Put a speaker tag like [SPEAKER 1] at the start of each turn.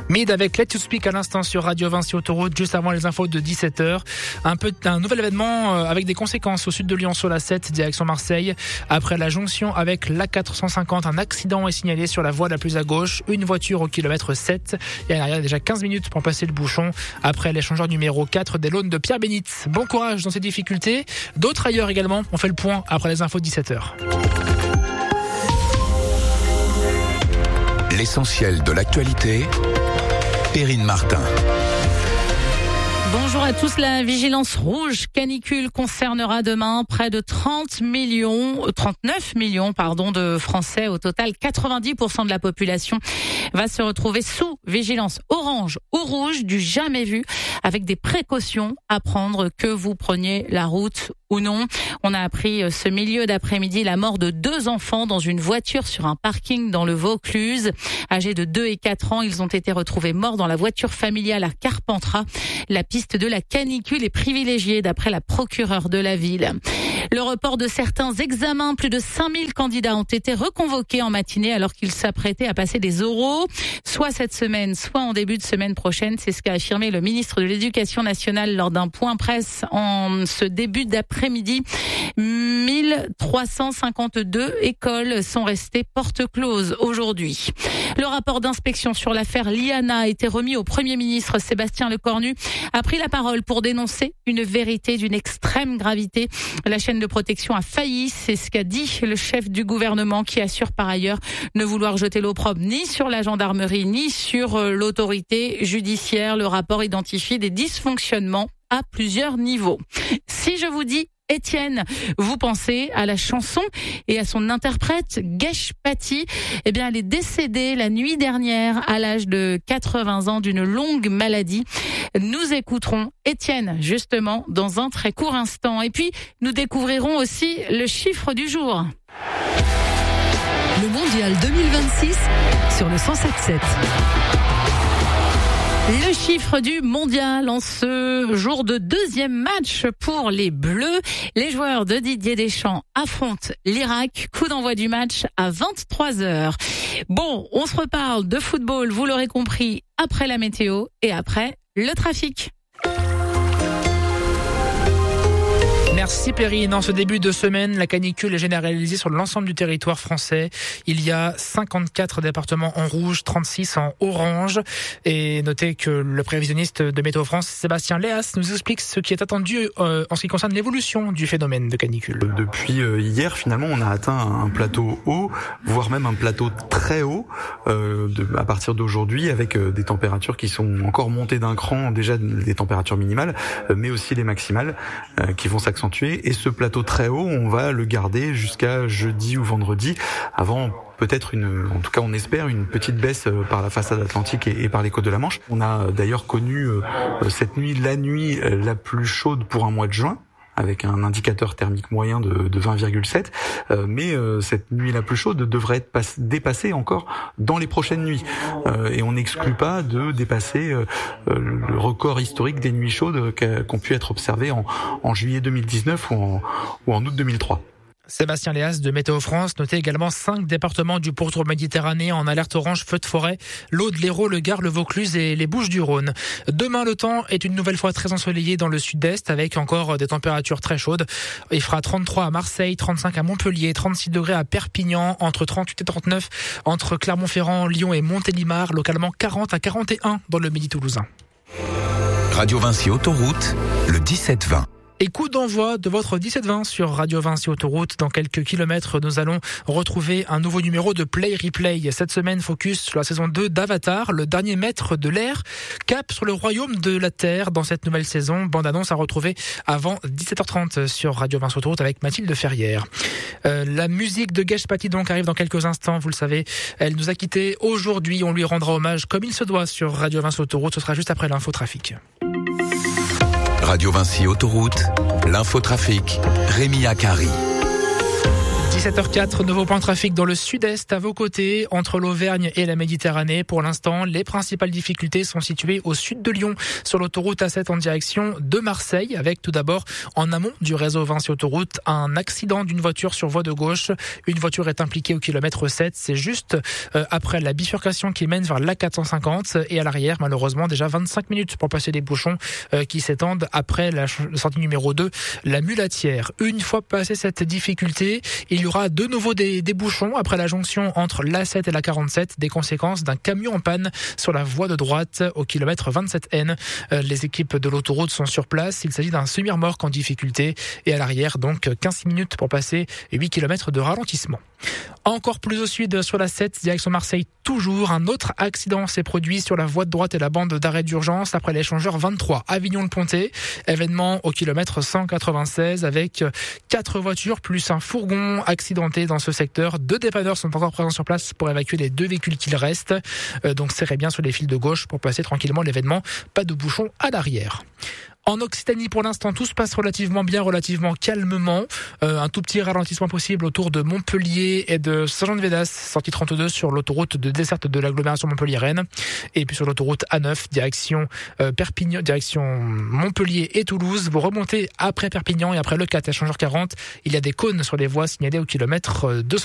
[SPEAKER 1] Mid avec Let You Speak à l'instant sur Radio Vinci Autoroute, juste avant les infos de 17h. Un nouvel événement avec des conséquences au sud de Lyon sur la 7, direction Marseille. Après la jonction avec l'A450, un accident est signalé sur la voie la plus à gauche. Une voiture au kilomètre 7. Et à l'arrière, déjà 15 minutes pour passer le bouchon. Après l'échangeur numéro 4 des Launes de Pierre-Bénite. Bon courage dans ces difficultés. D'autres ailleurs également. On fait le point après les infos de 17h.
[SPEAKER 2] L'essentiel de l'actualité, Perrine Martin.
[SPEAKER 3] Bonjour à tous. La vigilance rouge canicule concernera demain près de 39 millions de Français. Au total, 90% de la population va se retrouver sous vigilance orange ou rouge du jamais vu, avec des précautions à prendre que vous preniez la route ou non. On a appris ce milieu d'après-midi la mort de 2 enfants dans une voiture sur un parking dans le Vaucluse. Âgés de 2 et 4 ans, ils ont été retrouvés morts dans la voiture familiale à Carpentras. La piste de la canicule est privilégiée d'après la procureure de la ville. Le report de certains examens, plus de 5000 candidats ont été reconvoqués en matinée alors qu'ils s'apprêtaient à passer des oraux, soit cette semaine, soit en début de semaine prochaine. C'est ce qu'a affirmé le ministre de l'Éducation nationale lors d'un point presse en ce début d'après-midi. 1352 écoles sont restées porte close aujourd'hui. Le rapport d'inspection sur l'affaire Liana a été remis au Premier ministre. Sébastien Lecornu a pris la parole pour dénoncer une vérité d'une extrême gravité. La chaîne de protection a failli, c'est ce qu'a dit le chef du gouvernement, qui assure par ailleurs ne vouloir jeter l'opprobre ni sur la gendarmerie ni sur l'autorité judiciaire. Le rapport identifie des dysfonctionnements à plusieurs niveaux. Si je vous dis Étienne, vous pensez à la chanson et à son interprète, Gesh Patti. Eh bien, elle est décédée la nuit dernière à l'âge de 80 ans d'une longue maladie. Nous écouterons Étienne, justement, dans un très court instant. Et puis, nous découvrirons aussi le chiffre du jour.
[SPEAKER 4] Le Mondial 2026 sur le 107.7.
[SPEAKER 3] Le chiffre du mondial en ce jour de deuxième match pour les Bleus. Les joueurs de Didier Deschamps affrontent l'Irak. Coup d'envoi du match à 23h. Bon, on se reparle de football, vous l'aurez compris, après la météo et après le trafic.
[SPEAKER 1] Merci Perrine. En ce début de semaine, la canicule est généralisée sur l'ensemble du territoire français. Il y a 54 départements en rouge, 36 en orange. Et notez que le prévisionniste de Météo France, Sébastien Léas, nous explique ce qui est attendu en ce qui concerne l'évolution du phénomène de canicule.
[SPEAKER 5] Depuis hier, finalement, on a atteint un plateau haut, voire même un plateau très haut à partir d'aujourd'hui, avec des températures qui sont encore montées d'un cran, déjà des températures minimales, mais aussi les maximales qui vont s'accentuer. Et ce plateau très haut, on va le garder jusqu'à jeudi ou vendredi, avant peut-être en tout cas on espère, une petite baisse par la façade atlantique et par les côtes de la Manche. On a d'ailleurs connu cette nuit, la nuit la plus chaude pour un mois de juin, avec un indicateur thermique moyen de 20,7. Mais cette nuit la plus chaude devrait être dépassée encore dans les prochaines nuits. Et on n'exclut pas de dépasser le record historique des nuits chaudes qu'ont pu être observées en juillet 2019 ou en août 2003.
[SPEAKER 1] Sébastien Léas de Météo France. Notez également 5 départements du pourtour méditerranéen en alerte orange feu de forêt: l'Aude, l'Hérault, le Gard, le Vaucluse et les Bouches-du-Rhône. Demain, le temps est une nouvelle fois très ensoleillé dans le sud-est, avec encore des températures très chaudes. Il fera 33 à Marseille, 35 à Montpellier, 36 degrés à Perpignan, entre 38 et 39 entre Clermont-Ferrand, Lyon et Montélimar, localement 40 à 41 dans le Midi toulousain.
[SPEAKER 2] Radio Vinci Autoroute, le 17-20.
[SPEAKER 1] Et coup d'envoi de votre 17-20 sur Radio Vinci Autoroute. Dans quelques kilomètres, nous allons retrouver un nouveau numéro de Play Replay. Cette semaine, focus sur la saison 2 d'Avatar, le dernier maître de l'air. Cap sur le royaume de la Terre dans cette nouvelle saison. Bande-annonce à retrouver avant 17h30 sur Radio Vinci Autoroute avec Mathilde Ferrière. La musique de Gesh Patti donc arrive dans quelques instants, vous le savez. Elle nous a quittés aujourd'hui. On lui rendra hommage comme il se doit sur Radio Vinci Autoroute. Ce sera juste après l'infotrafic.
[SPEAKER 2] Radio Vinci Autoroute, l'infotrafic, Rémi Akari.
[SPEAKER 1] 17h04, nouveau point de trafic dans le sud-est à vos côtés, entre l'Auvergne et la Méditerranée. Pour l'instant, les principales difficultés sont situées au sud de Lyon, sur l'autoroute A7 en direction de Marseille, avec tout d'abord, en amont du réseau Vinci Autoroute, un accident d'une voiture sur voie de gauche. Une voiture est impliquée au kilomètre 7. C'est juste après la bifurcation qui mène vers l'A450. Et à l'arrière, malheureusement, déjà 25 minutes pour passer des bouchons qui s'étendent après la sortie numéro 2, la Mulatière. Une fois passé cette difficulté, il y aura de nouveau des bouchons après la jonction entre l'A7 et la 47, des conséquences d'un camion en panne sur la voie de droite au kilomètre 27N. Les équipes de l'autoroute sont sur place. Il s'agit d'un semi-remorque en difficulté et à l'arrière, donc 15 minutes pour passer 8 km de ralentissement. Encore plus au sud, sur la 7, direction Marseille, toujours un autre accident s'est produit sur la voie de droite et la bande d'arrêt d'urgence après l'échangeur 23, Avignon-le-Pontet. Événement au kilomètre 196 avec 4 voitures plus un fourgon accidenté dans ce secteur. 2 dépanneurs sont encore présents sur place pour évacuer les 2 véhicules qu'il reste. Donc serrez bien sur les fils de gauche pour passer tranquillement l'événement. Pas de bouchon à l'arrière. En Occitanie, pour l'instant, tout se passe relativement bien, relativement calmement. Un tout petit ralentissement possible autour de Montpellier et de Saint-Jean-de-Védas, sortie 32 sur l'autoroute de desserte de l'agglomération Montpellier-Rennes. Et puis sur l'autoroute A9, direction Perpignan, direction Montpellier et Toulouse. Vous remontez après Perpignan et après le 4 échangeur 40. Il y a des cônes sur les voies signalées au kilomètre 200.